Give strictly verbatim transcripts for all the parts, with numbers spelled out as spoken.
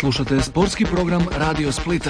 Slušate sportski program Radio Splita.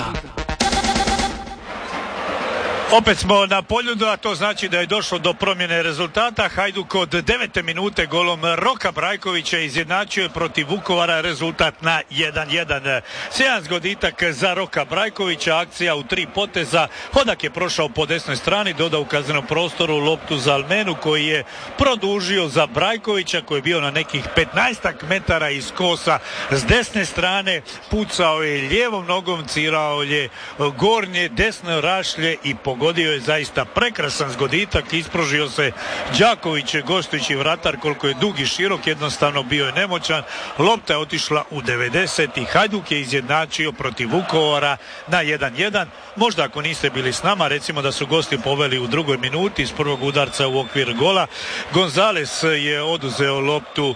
Opet smo na Poljudu, a to znači da je došlo do promjene rezultata. Hajduk od devete minute golom Roka Brajkovića izjednačio je protiv Vukovara rezultat na jedan jedan. Sjajan zgoditak za Roka Brajkovića, akcija u tri poteza. Hodak je prošao po desnoj strani, dodao u kaznenom prostoru loptu za Almenu koji je produžio za Brajkovića koji je bio na nekih petnaestak metara iz kosa s desne strane. Pucao je lijevom nogom, cirao je gornje desno rašlje i po Pogodio je zaista prekrasan zgoditak, ispružio se Đaković, gostujući vratar, koliko je dug i širok, jednostavno bio je nemoćan. Lopta je otišla u devedeset i Hajduk je izjednačio protiv Vukovara na jedan jedan. Možda ako niste bili s nama, recimo da su gosti poveli u drugoj minuti iz prvog udarca u okvir gola. Gonzales je oduzeo loptu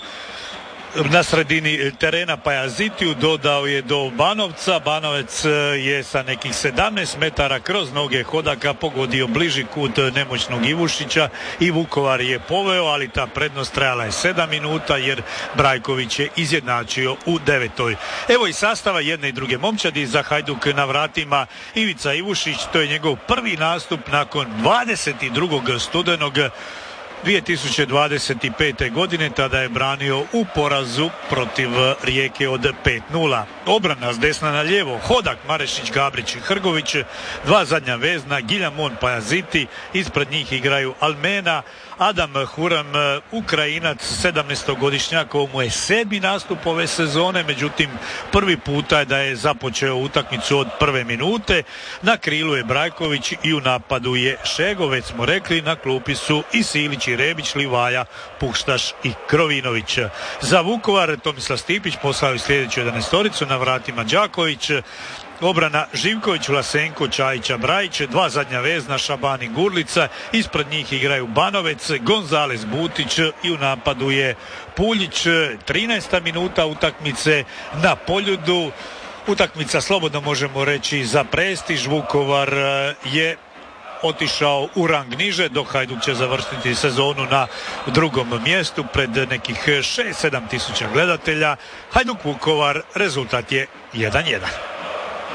na sredini terena Pajazitiju, dodao je do Banovca. Banovec je sa nekih sedamnaest metara kroz noge Hodaka pogodio bliži kut nemoćnog Ivušića i Vukovar je poveo, ali ta prednost trajala je sedam minuta jer Brajković je izjednačio u devetoj. Evo i sastava jedne i druge momčadi. Za Hajduk na vratima Ivica Ivušić, to je njegov prvi nastup nakon dvadeset drugog studenog dvije tisuće dvadeset pete. godine, tada je branio u porazu protiv Rijeke od pet nula. Obrana s desna na lijevo, Hodak, Marešić, Gabrić i Hrgović, dva zadnja vezna, Giljamon, Pajaziti, ispred njih igraju Almena, Adam Huram, Ukrajinac, sedamnaestogodišnjak, ovo mu je sedmi nastup ove sezone, međutim prvi puta je da je započeo utakmicu od prve minute. Na krilu je Brajković i u napadu je Šego, već smo rekli, na klupi su i Silić i Rebić, Livaja, Puštaš i Krovinović. Za Vukovar Tomislav Stipić poslao je sljedeću jedanaestoricu, na vratima Đaković, obrana Živković, Vlasenko, Čajića, Brajić, dva zadnja vezna, Šabani, Gurlica, ispred njih igraju Banovec, Gonzales, Butić i u napadu je Puljić. trinaesta minuta utakmice na Poljudu. Utakmica, slobodno možemo reći, za prestiž. Vukovar je otišao u rang niže, dok Hajduk će završiti sezonu na drugom mjestu pred nekih šest sedam tisuća gledatelja. Hajduk Vukovar, rezultat je jedan jedan.